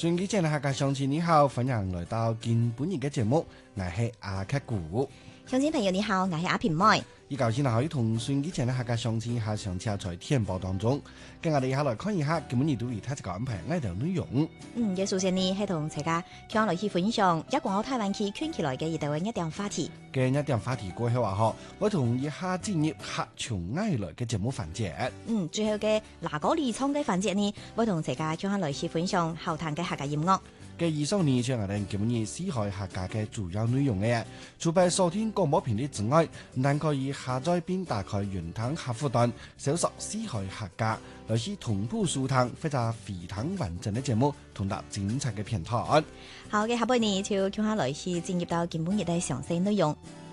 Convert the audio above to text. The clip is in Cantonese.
順機前嘅客家鄉親你好，歡迎來到今本日嘅節目，我係阿克古。 鄉親朋友你好，我係阿平妹。 依舊先可以同順機前嘅客家鄉親下上車在天報當中，跟我哋一下來看一下今本日對於他這個安排呢條內容。 嘅首先呢係同大家向來去分享一個台灣區圈起來嘅一點話題。 嘅一點話題過後話嗬，我同一下進入客從外來嘅節目環節。 最後嘅嗱嗰離倉嘅環節呢，我同大家向來去分享後談嘅客家音樂。 嘅以上呢，就係我哋今日四海客家嘅主要內容嘅。除咗收聽廣播頻率之外，但可以下載並打開雲端客戶端，搜索四海客家，來是同步收聽或者非常完整嘅節目，同埋精彩嘅片段。 好嘅，下半年就向下來去進入到今本日嘅詳細內容。